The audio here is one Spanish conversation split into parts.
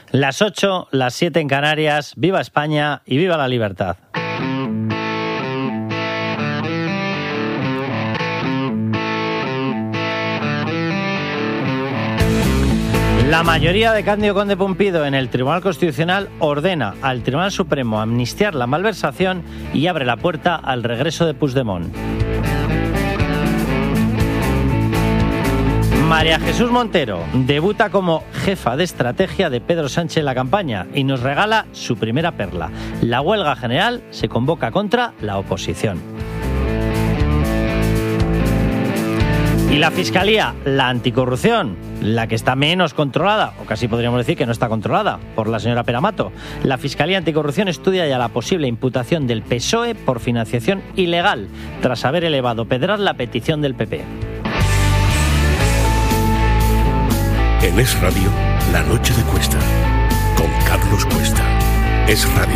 Las 8, las 7 en Canarias. ¡Viva España y viva la libertad! La mayoría de Cándido Conde Pumpido en el Tribunal Constitucional ordena al Tribunal Supremo amnistiar la malversación y abre la puerta al regreso de Puigdemont. María Jesús Montero debuta como jefa de estrategia de Pedro Sánchez en la campaña y nos regala su primera perla. La huelga general se convoca contra la oposición. Y la Fiscalía, la anticorrupción, la que está menos controlada, o casi podríamos decir que no está controlada, por la señora Peramato. La Fiscalía Anticorrupción estudia ya la posible imputación del PSOE por financiación ilegal, tras haber elevado Pedraz la petición del PP. En Es Radio, la noche de Cuesta, con Carlos Cuesta. Es Radio.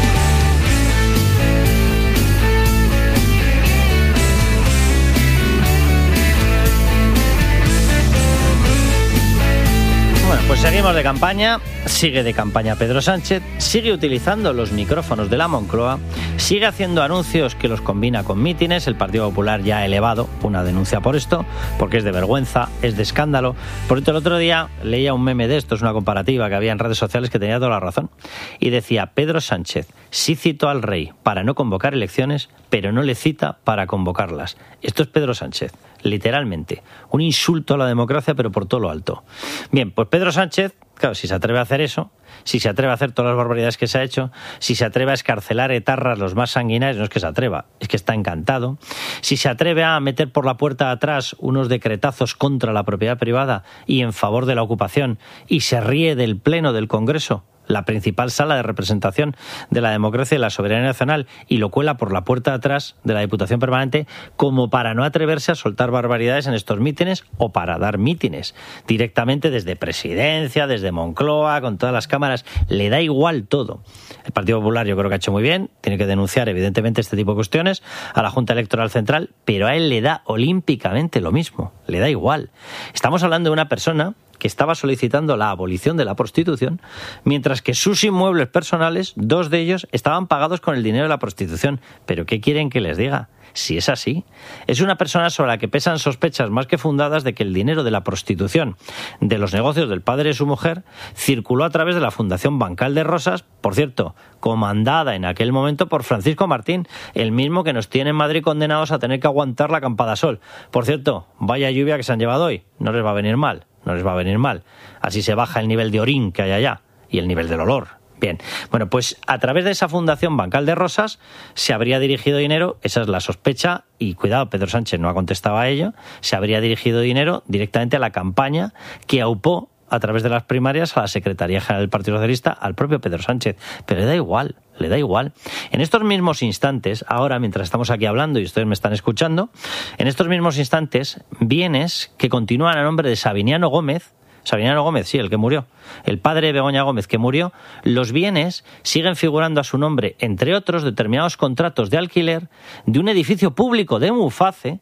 Bueno, pues seguimos de campaña, sigue de campaña Pedro Sánchez, sigue utilizando los micrófonos de la Moncloa, sigue haciendo anuncios que los combina con mítines. El Partido Popular ya ha elevado una denuncia por esto, porque es de vergüenza, es de escándalo. Por eso el otro día leía un meme de esto, es una comparativa que había en redes sociales que tenía toda la razón, y decía: Pedro Sánchez sí citó al rey para no convocar elecciones, pero no le cita para convocarlas. Esto es Pedro Sánchez, literalmente. Un insulto a la democracia, pero por todo lo alto. Bien, pues Pedro Sánchez, claro, si se atreve a hacer eso, si se atreve a hacer todas las barbaridades que se ha hecho, si se atreve a escarcelar etarras los más sanguinarios, no es que se atreva, es que está encantado, si se atreve a meter por la puerta de atrás unos decretazos contra la propiedad privada y en favor de la ocupación, y se ríe del Pleno del Congreso, la principal sala de representación de la democracia y la soberanía nacional, y lo cuela por la puerta de atrás de la Diputación Permanente, como para no atreverse a soltar barbaridades en estos mítines, o para dar mítines directamente desde Presidencia, desde Moncloa, con todas las cámaras. Le da igual todo. El Partido Popular yo creo que ha hecho muy bien, tiene que denunciar evidentemente este tipo de cuestiones a la Junta Electoral Central, pero a él le da olímpicamente lo mismo, le da igual. Estamos hablando de una persona que estaba solicitando la abolición de la prostitución, mientras que sus inmuebles personales, 2 de ellos, estaban pagados con el dinero de la prostitución. ¿Pero qué quieren que les diga? Si es así. Es una persona sobre la que pesan sospechas más que fundadas de que el dinero de la prostitución, de los negocios del padre de su mujer, circuló a través de la Fundación Bancal de Rosas, por cierto, comandada en aquel momento por Francisco Martín, el mismo que nos tiene en Madrid condenados a tener que aguantar la acampada sol. Por cierto, vaya lluvia que se han llevado hoy, no les va a venir mal. No les va a venir mal. Así se baja el nivel de orín que hay allá y el nivel del olor. Bien, bueno, pues a través de esa Fundación Bancal de Rosas se habría dirigido dinero, esa es la sospecha, y cuidado, Pedro Sánchez no ha contestado a ello, se habría dirigido dinero directamente a la campaña que aupó a través de las primarias a la Secretaría General del Partido Socialista, al propio Pedro Sánchez. Pero le da igual, le da igual. En estos mismos instantes, ahora mientras estamos aquí hablando y ustedes me están escuchando, en estos mismos instantes, bienes que continúan a nombre de Sabiniano Gómez, sí, el que murió, el padre de Begoña Gómez que murió, los bienes siguen figurando a su nombre, entre otros, determinados contratos de alquiler de un edificio público de Muface,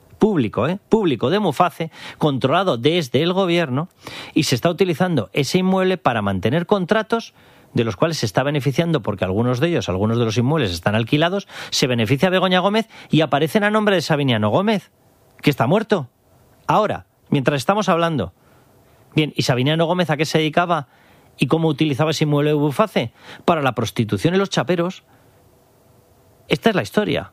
público de Muface, controlado desde el gobierno, y se está utilizando ese inmueble para mantener contratos de los cuales se está beneficiando, porque algunos de los inmuebles están alquilados, se beneficia Begoña Gómez y aparecen a nombre de Sabiniano Gómez, que está muerto. Ahora, mientras estamos hablando. Bien, ¿y Sabiniano Gómez a qué se dedicaba? ¿Y cómo utilizaba ese inmueble de Muface? Para la prostitución y los chaperos. Esta es la historia.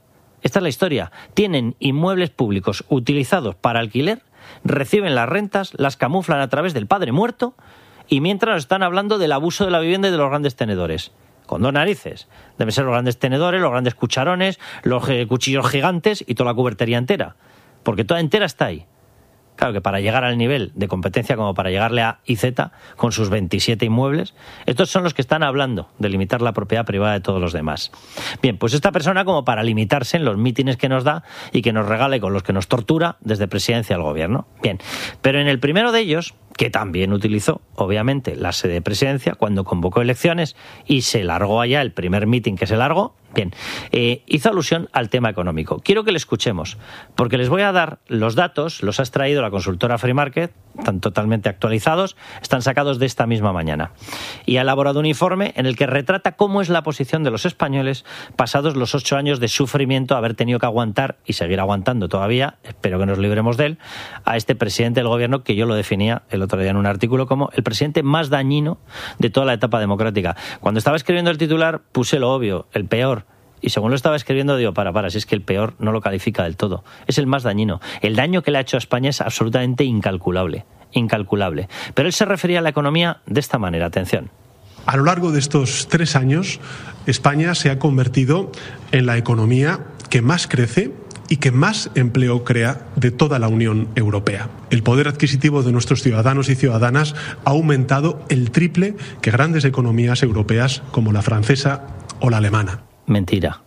Tienen inmuebles públicos utilizados para alquiler, reciben las rentas, las camuflan a través del padre muerto, y mientras nos están hablando del abuso de la vivienda y de los grandes tenedores. Con 2 narices. Deben ser los grandes tenedores, los grandes cucharones, los cuchillos gigantes y toda la cubertería entera. Porque toda entera está ahí. Claro que para llegar al nivel de competencia como para llegarle a IZ con sus 27 inmuebles, estos son los que están hablando de limitar la propiedad privada de todos los demás. Bien, pues esta persona, como para limitarse en los mítines que nos da y que nos regala y con los que nos tortura desde Presidencia al Gobierno. Bien, pero en el primero de ellos, que también utilizó, obviamente, la sede de presidencia cuando convocó elecciones y se largó allá el primer mitin que se largó. Bien, hizo alusión al tema económico. Quiero que le escuchemos, porque les voy a dar los datos, los ha extraído la consultora Free Market, están totalmente actualizados, están sacados de esta misma mañana. Y ha elaborado un informe en el que retrata cómo es la posición de los españoles pasados los 8 años de sufrimiento, haber tenido que aguantar y seguir aguantando todavía, espero que nos libremos de él, a este presidente del gobierno que yo lo definía el otro día en un artículo como el presidente más dañino de toda la etapa democrática. Cuando estaba escribiendo el titular puse lo obvio, el peor. Y según lo estaba escribiendo, digo, si es que el peor no lo califica del todo. Es el más dañino. El daño que le ha hecho a España es absolutamente incalculable. Pero él se refería a la economía de esta manera, atención. A lo largo de estos 3 años, España se ha convertido en la economía que más crece y que más empleo crea de toda la Unión Europea. El poder adquisitivo de nuestros ciudadanos y ciudadanas ha aumentado el triple que grandes economías europeas como la francesa o la alemana. Mentira.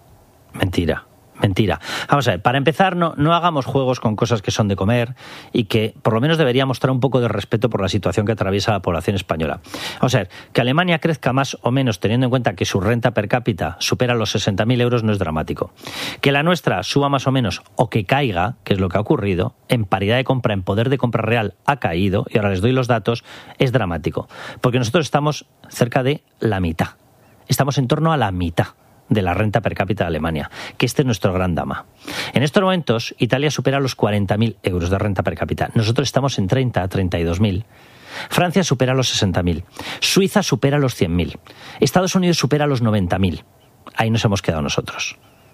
Vamos a ver, para empezar, no hagamos juegos con cosas que son de comer y que por lo menos debería mostrar un poco de respeto por la situación que atraviesa la población española. Vamos a ver, que Alemania crezca más o menos teniendo en cuenta que su renta per cápita supera los 60.000 euros no es dramático. Que la nuestra suba más o menos o que caiga, que es lo que ha ocurrido, en paridad de compra, en poder de compra real ha caído, y ahora les doy los datos, es dramático. Porque nosotros estamos cerca de la mitad. Estamos en torno a la mitad de la renta per cápita de Alemania, que este es nuestro gran drama. En estos momentos, Italia supera los 40.000 euros de renta per cápita. Nosotros estamos en 32.000. Francia supera los 60.000. Suiza supera los 100.000. Estados Unidos supera los 90.000. Ahí nos hemos quedado nosotros.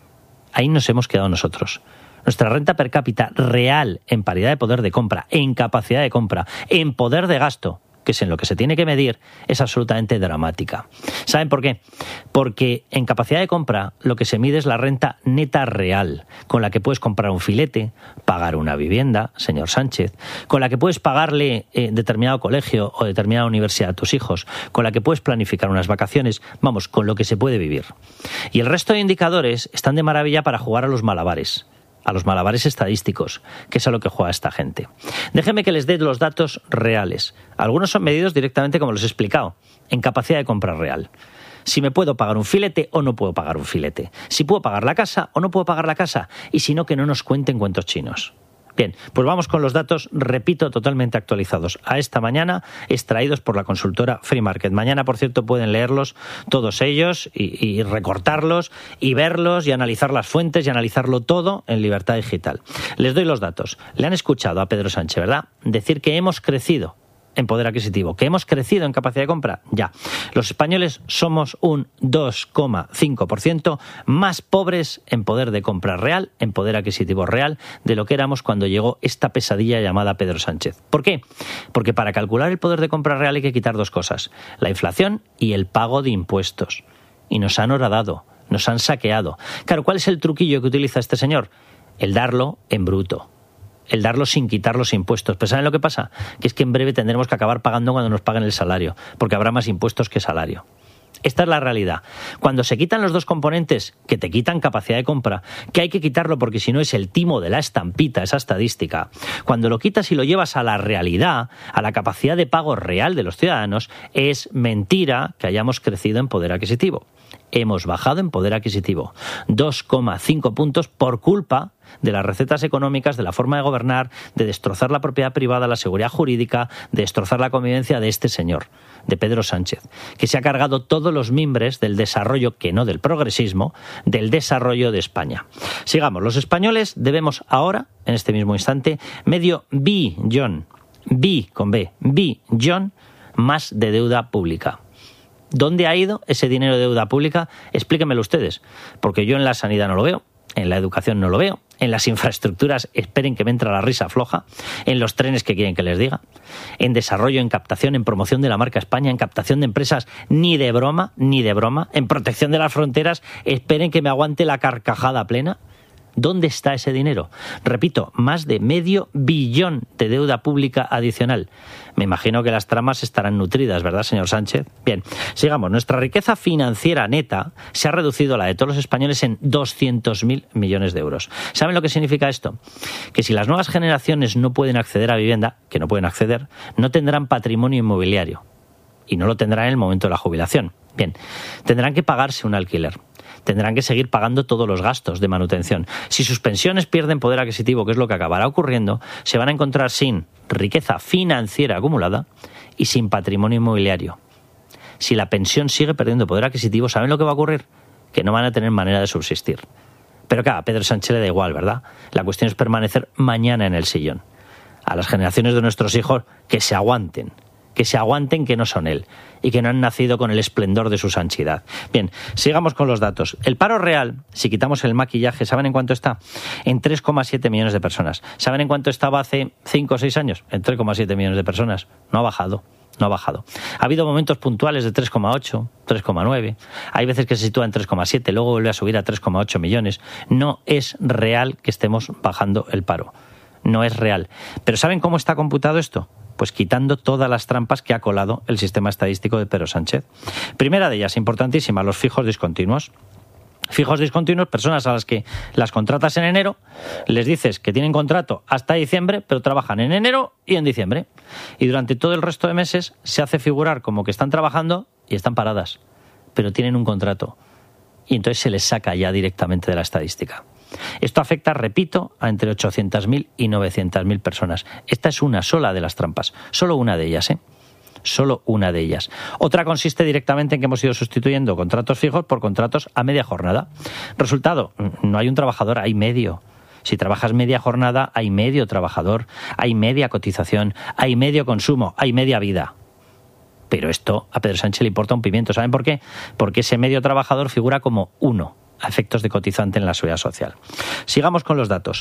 Nuestra renta per cápita real en paridad de poder de compra, en capacidad de compra, en poder de gasto, que es en lo que se tiene que medir, es absolutamente dramática. ¿Saben por qué? Porque en capacidad de compra lo que se mide es la renta neta real, con la que puedes comprar un filete, pagar una vivienda, señor Sánchez, con la que puedes pagarle determinado colegio o determinada universidad a tus hijos, con la que puedes planificar unas vacaciones, vamos, con lo que se puede vivir. Y el resto de indicadores están de maravilla para jugar a los malabares estadísticos, que es a lo que juega esta gente. Déjenme que les dé los datos reales. Algunos son medidos directamente, como les he explicado, en capacidad de compra real. Si me puedo pagar un filete o no puedo pagar un filete. Si puedo pagar la casa o no puedo pagar la casa. Y si no, que no nos cuenten cuentos chinos. Bien, pues vamos con los datos, repito, totalmente actualizados a esta mañana, extraídos por la consultora Free Market. Mañana, por cierto, pueden leerlos todos ellos y recortarlos y verlos y analizar las fuentes y analizarlo todo en Libertad Digital. Les doy los datos. Le han escuchado a Pedro Sánchez, ¿verdad?, decir que hemos crecido en poder adquisitivo, que hemos crecido en capacidad de compra. Ya, los españoles somos un 2,5% más pobres en poder de compra real, en poder adquisitivo real, de lo que éramos cuando llegó esta pesadilla llamada Pedro Sánchez. ¿Por qué? Porque para calcular el poder de compra real hay que quitar dos cosas: la inflación y el pago de impuestos. Y nos han horadado, nos han saqueado. Claro, ¿cuál es el truquillo que utiliza este señor? El darlo en bruto. El darlo sin quitar los impuestos. Pero ¿saben lo que pasa? Que es que en breve tendremos que acabar pagando cuando nos paguen el salario, porque habrá más impuestos que salario. Esta es la realidad. Cuando se quitan los dos componentes que te quitan capacidad de compra, que hay que quitarlo porque si no es el timo de la estampita, esa estadística, cuando lo quitas y lo llevas a la realidad, a la capacidad de pago real de los ciudadanos, es mentira que hayamos crecido en poder adquisitivo. Hemos bajado en poder adquisitivo 2,5 puntos por culpa de las recetas económicas, de la forma de gobernar, de destrozar la propiedad privada, la seguridad jurídica, de destrozar la convivencia de este señor, de Pedro Sánchez, que se ha cargado todos los mimbres del desarrollo, que no del progresismo, del desarrollo de España. Sigamos, los españoles debemos ahora, en este mismo instante, medio billón más de deuda pública. ¿Dónde ha ido ese dinero de deuda pública? Explíquenmelo ustedes, porque yo en la sanidad no lo veo, en la educación no lo veo, en las infraestructuras esperen que me entra la risa floja, en los trenes que quieren que les diga, en desarrollo, en captación, en promoción de la marca España, en captación de empresas, ni de broma, en protección de las fronteras, esperen que me aguante la carcajada plena. ¿Dónde está ese dinero? Repito, más de $500 billion de deuda pública adicional. Me imagino que las tramas estarán nutridas, ¿verdad, señor Sánchez? Bien, sigamos. Nuestra riqueza financiera neta se ha reducido, la de todos los españoles, en 200.000 millones de euros. ¿Saben lo que significa esto? Que si las nuevas generaciones no pueden acceder a vivienda, que no pueden acceder, no tendrán patrimonio inmobiliario. Y no lo tendrán en el momento de la jubilación. Bien, tendrán que pagarse un alquiler. Tendrán que seguir pagando todos los gastos de manutención. Si sus pensiones pierden poder adquisitivo, que es lo que acabará ocurriendo, se van a encontrar sin riqueza financiera acumulada y sin patrimonio inmobiliario. Si la pensión sigue perdiendo poder adquisitivo, ¿saben lo que va a ocurrir? Que no van a tener manera de subsistir. Pero claro, a Pedro Sánchez le da igual, ¿verdad? La cuestión es permanecer mañana en el sillón. A las generaciones de nuestros hijos, que se aguanten que no son él y que no han nacido con el esplendor de su santidad. Bien, sigamos con los datos. El paro real, si quitamos el maquillaje, ¿saben en cuánto está? En 3,7 millones de personas. ¿Saben en cuánto estaba hace 5 o 6 años? En 3,7 millones de personas. No ha bajado. Ha habido momentos puntuales de 3,8, 3,9. Hay veces que se sitúa en 3,7, luego vuelve a subir a 3,8 millones. No es real que estemos bajando el paro. No es real. ¿Pero saben cómo está computado esto? Pues quitando todas las trampas que ha colado el sistema estadístico de Pedro Sánchez. Primera de ellas, importantísima, los fijos discontinuos. Fijos discontinuos, personas a las que las contratas en enero, les dices que tienen contrato hasta diciembre, pero trabajan en enero y en diciembre. Y durante todo el resto de meses se hace figurar como que están trabajando y están paradas, pero tienen un contrato. Y entonces se les saca ya directamente de la estadística. Esto afecta, repito, a entre 800.000 y 900.000 personas. Esta es una sola de las trampas, solo una de ellas, Solo una de ellas. Otra consiste directamente en que hemos ido sustituyendo contratos fijos por contratos a media jornada. Resultado, no hay un trabajador, hay medio. Si trabajas media jornada, hay medio trabajador, hay media cotización, hay medio consumo, hay media vida. Pero esto a Pedro Sánchez le importa un pimiento. ¿Saben por qué? Porque ese medio trabajador figura como uno a efectos de cotizante en la seguridad social. Sigamos con los datos.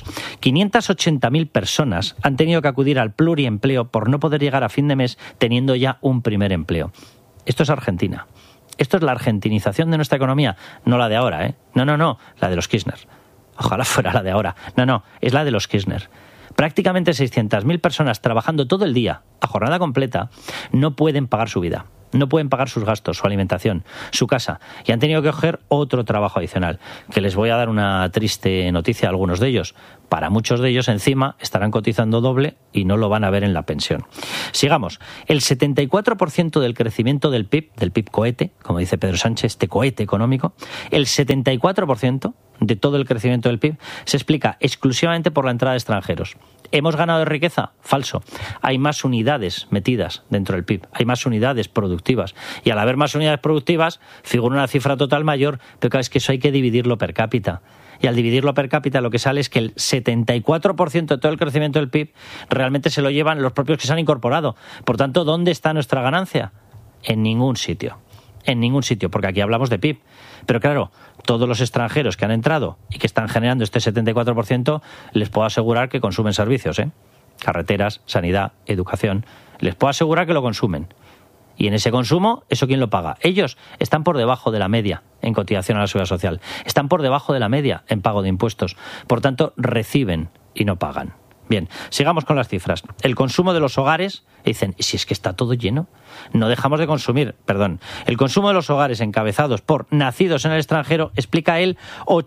580.000 personas han tenido que acudir al pluriempleo por no poder llegar a fin de mes teniendo ya un primer empleo. Esto es Argentina. Esto es la argentinización de nuestra economía, no la de ahora, No, la de los Kirchner. Ojalá fuera la de ahora. No, es la de los Kirchner. Prácticamente 600.000 personas trabajando todo el día, a jornada completa, no pueden pagar su vida. No pueden pagar sus gastos, su alimentación, su casa, y han tenido que coger otro trabajo adicional, que les voy a dar una triste noticia a algunos de ellos. Para muchos de ellos, encima, estarán cotizando doble y no lo van a ver en la pensión. Sigamos. El 74% del crecimiento del PIB cohete, como dice Pedro Sánchez, este cohete económico, el 74% de todo el crecimiento del PIB se explica exclusivamente por la entrada de extranjeros. ¿Hemos ganado de riqueza? Falso. Hay más unidades metidas dentro del PIB, hay más unidades productivas. Y al haber más unidades productivas, figura una cifra total mayor, pero claro, es que eso hay que dividirlo per cápita. Y al dividirlo per cápita lo que sale es que el 74% de todo el crecimiento del PIB realmente se lo llevan los propios que se han incorporado. Por tanto, ¿dónde está nuestra ganancia? En ningún sitio. En ningún sitio, porque aquí hablamos de PIB. Pero claro, todos los extranjeros que han entrado y que están generando este 74%, les puedo asegurar que consumen servicios, carreteras, sanidad, educación. Les puedo asegurar que lo consumen. Y en ese consumo, ¿eso quién lo paga? Ellos están por debajo de la media en cotización a la seguridad social. Están por debajo de la media en pago de impuestos. Por tanto, reciben y no pagan. Bien, sigamos con las cifras. El consumo de los hogares, dicen, si es que está todo lleno, no dejamos de consumir, El consumo de los hogares encabezados por nacidos en el extranjero explica el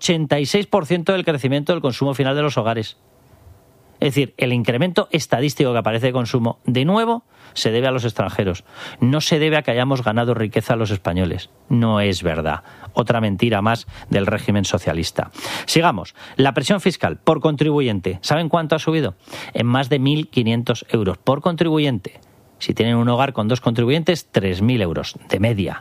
86% del crecimiento del consumo final de los hogares. Es decir, el incremento estadístico que aparece de consumo, de nuevo, se debe a los extranjeros. No se debe a que hayamos ganado riqueza a los españoles. No es verdad. Otra mentira más del régimen socialista. Sigamos. La presión fiscal por contribuyente. ¿Saben cuánto ha subido? En más de 1.500 euros por contribuyente. Si tienen un hogar con 2 contribuyentes, 3.000 euros de media.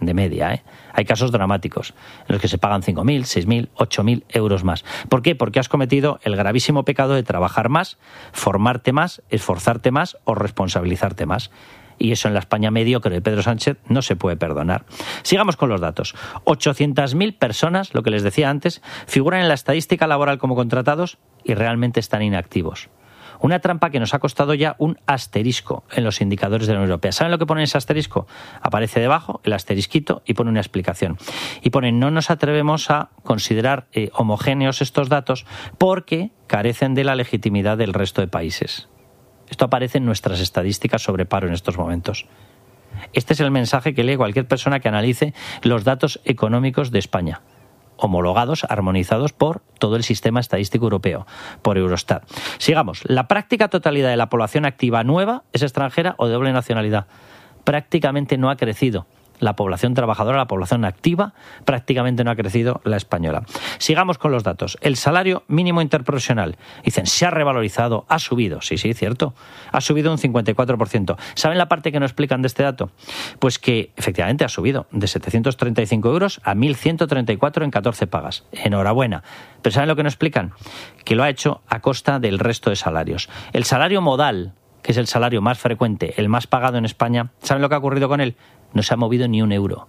Hay casos dramáticos en los que se pagan 5.000, 6.000, 8.000 euros más. ¿Por qué? Porque has cometido el gravísimo pecado de trabajar más, formarte más, esforzarte más o responsabilizarte más. Y eso en la España mediocre de Pedro Sánchez no se puede perdonar. Sigamos con los datos. 800.000 personas, lo que les decía antes, figuran en la estadística laboral como contratados y realmente están inactivos. Una trampa que nos ha costado ya un asterisco en los indicadores de la Unión Europea. ¿Saben lo que pone ese asterisco? Aparece debajo el asterisquito y pone una explicación. Y pone: no nos atrevemos a considerar homogéneos estos datos porque carecen de la legitimidad del resto de países. Esto aparece en nuestras estadísticas sobre paro en estos momentos. Este es el mensaje que lee cualquier persona que analice los datos económicos de España, homologados, armonizados por todo el sistema estadístico europeo, por Eurostat. Sigamos. La práctica totalidad de la población activa nueva es extranjera o de doble nacionalidad. Prácticamente no ha crecido la población trabajadora, la población activa, prácticamente no ha crecido la española. Sigamos con los datos. El salario mínimo interprofesional, dicen, se ha revalorizado, ha subido. Sí, cierto. Ha subido un 54%. ¿Saben la parte que no explican de este dato? Pues que efectivamente ha subido de 735 euros a 1.134 en 14 pagas. Enhorabuena. Pero ¿saben lo que no explican? Que lo ha hecho a costa del resto de salarios. El salario modal, que es el salario más frecuente, el más pagado en España, ¿saben lo que ha ocurrido con él? No se ha movido ni un euro,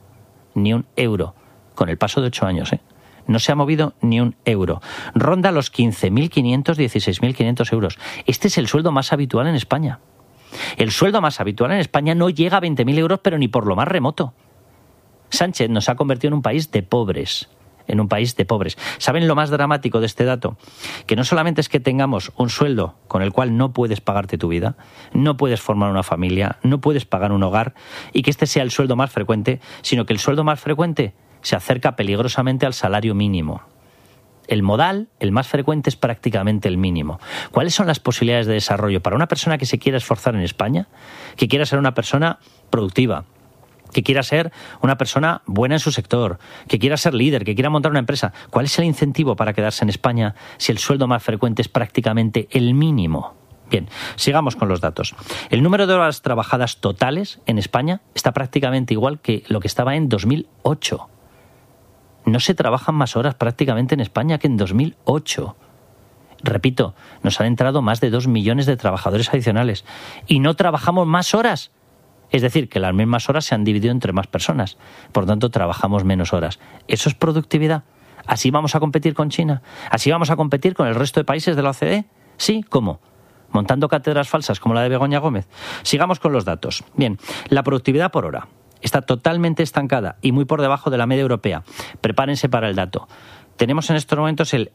con el paso de 8 años, No se ha movido ni un euro. Ronda los 15.500, 16.500 euros. Este es el sueldo más habitual en España. El sueldo más habitual en España no llega a 20.000 euros, pero ni por lo más remoto. Sánchez nos ha convertido en un país de pobres. ¿Saben lo más dramático de este dato? Que no solamente es que tengamos un sueldo con el cual no puedes pagarte tu vida, no puedes formar una familia, no puedes pagar un hogar, y que este sea el sueldo más frecuente, sino que el sueldo más frecuente se acerca peligrosamente al salario mínimo. El modal, el más frecuente, es prácticamente el mínimo. ¿Cuáles son las posibilidades de desarrollo para una persona que se quiera esforzar en España, que quiera ser una persona productiva, que quiera ser una persona buena en su sector, que quiera ser líder, que quiera montar una empresa? ¿Cuál es el incentivo para quedarse en España si el sueldo más frecuente es prácticamente el mínimo? Bien, sigamos con los datos. El número de horas trabajadas totales en España está prácticamente igual que lo que estaba en 2008. No se trabajan más horas prácticamente en España que en 2008. Repito, nos han entrado más de 2 millones de trabajadores adicionales y no trabajamos más horas. Es decir, que las mismas horas se han dividido entre más personas. Por lo tanto, trabajamos menos horas. ¿Eso es productividad? ¿Así vamos a competir con China? ¿Así vamos a competir con el resto de países de la OCDE? Sí, ¿cómo? ¿Montando cátedras falsas como la de Begoña Gómez? Sigamos con los datos. Bien, la productividad por hora está totalmente estancada y muy por debajo de la media europea. Prepárense para el dato. Tenemos en estos momentos el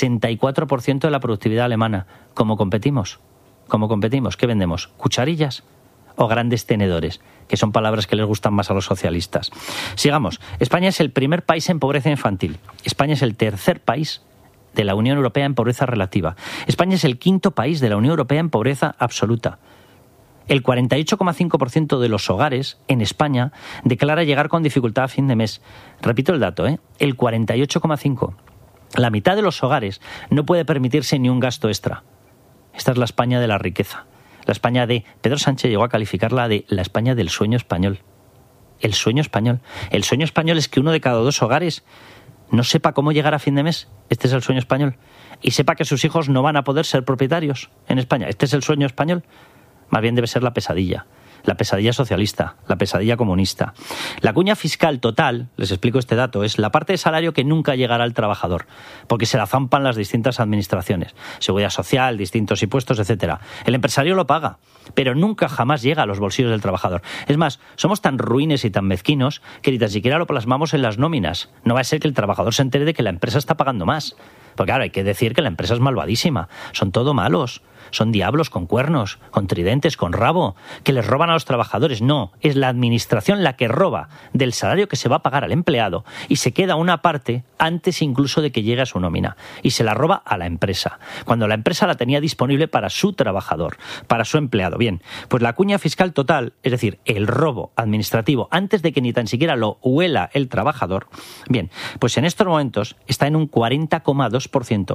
64% de la productividad alemana. ¿Cómo competimos? ¿Qué vendemos? ¿Cucharillas o grandes tenedores? Que son palabras que les gustan más a los socialistas. Sigamos. España es el primer país en pobreza infantil. España es el tercer país de la Unión Europea en pobreza relativa. España es el quinto país de la Unión Europea en pobreza absoluta. El 48,5% de los hogares en España declara llegar con dificultad a fin de mes. Repito el dato, el 48,5%. La mitad de los hogares no puede permitirse ni un gasto extra. Esta es la España de la riqueza. La España de... Pedro Sánchez llegó a calificarla de la España del sueño español. El sueño español. El sueño español es que 1 de cada 2 hogares no sepa cómo llegar a fin de mes. Este es el sueño español. Y sepa que sus hijos no van a poder ser propietarios en España. Este es el sueño español. Más bien debe ser la pesadilla socialista, la pesadilla comunista. La cuña fiscal total, les explico este dato, es la parte de salario que nunca llegará al trabajador, porque se la zampan las distintas administraciones, seguridad social, distintos impuestos, etcétera. El empresario lo paga, pero nunca jamás llega a los bolsillos del trabajador. Es más, somos tan ruines y tan mezquinos que ni tan siquiera lo plasmamos en las nóminas. No va a ser que el trabajador se entere de que la empresa está pagando más. Porque claro, hay que decir que la empresa es malvadísima, son todo malos, son diablos con cuernos, con tridentes, con rabo, que les roban a los trabajadores. No, es la administración la que roba del salario que se va a pagar al empleado y se queda una parte antes incluso de que llegue a su nómina y se la roba a la empresa, cuando la empresa la tenía disponible para su trabajador, para su empleado. Bien, pues la cuña fiscal total, es decir, el robo administrativo antes de que ni tan siquiera lo huela el trabajador, bien, pues en estos momentos está en un 40,2%,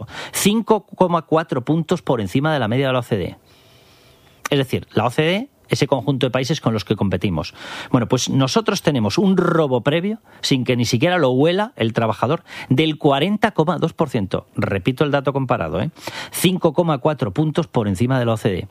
5,4 puntos por encima de la media de la OCDE. Es decir, la OCDE, ese conjunto de países con los que competimos. Bueno, pues nosotros tenemos un robo previo, sin que ni siquiera lo huela el trabajador, del 40,2%. Repito el dato comparado, 5,4 puntos por encima de la OCDE.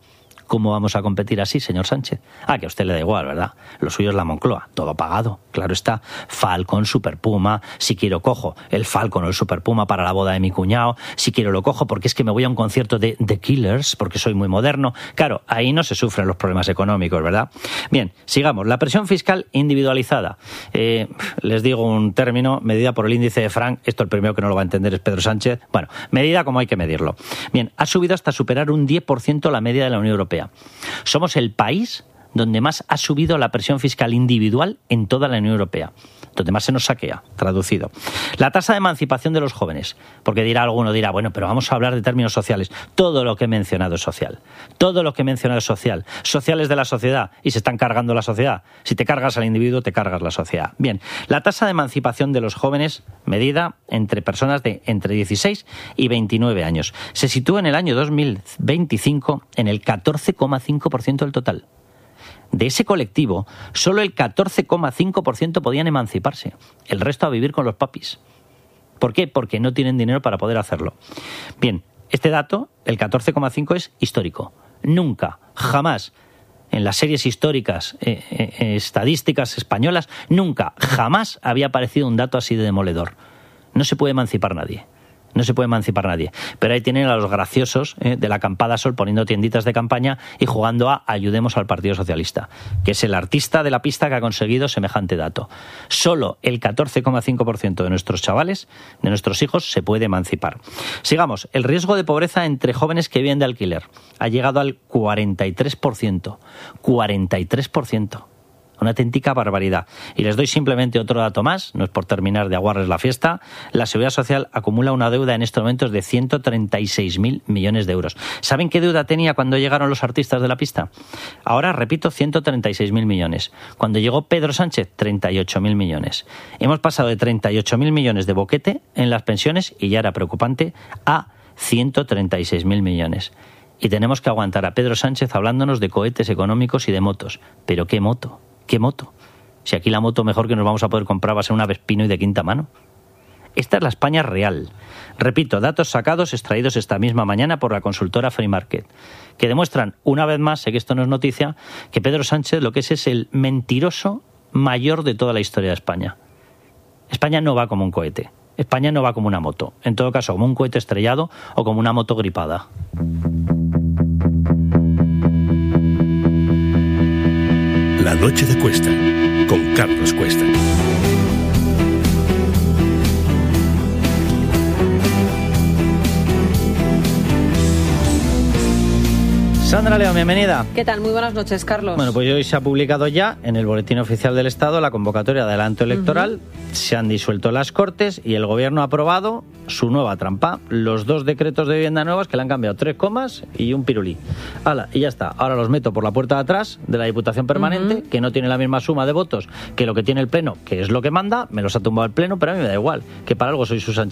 ¿Cómo vamos a competir así, señor Sánchez? Que a usted le da igual, ¿verdad? Lo suyo es la Moncloa, todo pagado. Claro está, Falcon, Super Puma, si quiero cojo el Falcon o el Super Puma para la boda de mi cuñado, si quiero lo cojo porque es que me voy a un concierto de The Killers, porque soy muy moderno. Claro, ahí no se sufren los problemas económicos, ¿verdad? Bien, sigamos. La presión fiscal individualizada. Les digo un término, medida por el índice de Frank. Esto el primero que no lo va a entender es Pedro Sánchez. Bueno, medida como hay que medirlo. Bien, ha subido hasta superar un 10% la media de la Unión Europea. Somos el país donde más ha subido la presión fiscal individual en toda la Unión Europea, donde más se nos saquea, traducido. La tasa de emancipación de los jóvenes, porque alguno dirá, bueno, pero vamos a hablar de términos sociales. Todo lo que he mencionado es social. Todo lo que he mencionado es social. Sociales de la sociedad, y se están cargando la sociedad. Si te cargas al individuo, te cargas la sociedad. Bien, la tasa de emancipación de los jóvenes, medida entre personas de entre 16 y 29 años, se sitúa en el año 2025 en el 14,5% del total. De ese colectivo, solo el 14,5% podían emanciparse. El resto a vivir con los papis. ¿Por qué? Porque no tienen dinero para poder hacerlo. Bien, este dato, el 14,5%, es histórico. Nunca, jamás, en las series históricas, estadísticas españolas, nunca, jamás había aparecido un dato así de demoledor. No se puede emancipar nadie. No se puede emancipar nadie. Pero ahí tienen a los graciosos de la acampada Sol poniendo tienditas de campaña y jugando a ayudemos al Partido Socialista, que es el artista de la pista que ha conseguido semejante dato. Solo el 14,5% de nuestros chavales, de nuestros hijos, se puede emancipar. Sigamos. El riesgo de pobreza entre jóvenes que viven de alquiler ha llegado al 43%. 43%. Una auténtica barbaridad. Y les doy simplemente otro dato más, no es por terminar de aguarles la fiesta. La Seguridad Social acumula una deuda en estos momentos de 136.000 millones de euros. ¿Saben qué deuda tenía cuando llegaron los artistas de la pista? Ahora, repito, 136.000 millones. Cuando llegó Pedro Sánchez, 38.000 millones. Hemos pasado de 38.000 millones de boquete en las pensiones, y ya era preocupante, a 136.000 millones. Y tenemos que aguantar a Pedro Sánchez hablándonos de cohetes económicos y de motos. ¿Pero qué moto? ¿Qué moto? Si aquí la moto mejor que nos vamos a poder comprar va a ser una Vespino y de quinta mano. Esta es la España real. Repito, datos sacados, extraídos esta misma mañana por la consultora Free Market, que demuestran una vez más, sé que esto no es noticia, que Pedro Sánchez lo que es el mentiroso mayor de toda la historia de España. España no va como un cohete. España no va como una moto. En todo caso, como un cohete estrellado o como una moto gripada. La noche de Cuesta, con Carlos Cuesta. Sandra León, bienvenida. ¿Qué tal? Muy buenas noches, Carlos. Bueno, pues hoy se ha publicado ya en el Boletín Oficial del Estado la convocatoria de adelanto electoral. Se han disuelto las Cortes y el Gobierno ha aprobado su nueva trampa. Los 2 decretos de vivienda nuevas que le han cambiado 3 comas y un pirulí. ¡Hala! Y ya está. Ahora los meto por la puerta de atrás de la Diputación Permanente, que no tiene la misma suma de votos que lo que tiene el Pleno, que es lo que manda. Me los ha tumbado el Pleno, pero a mí me da igual, que para algo soy su Sánchez.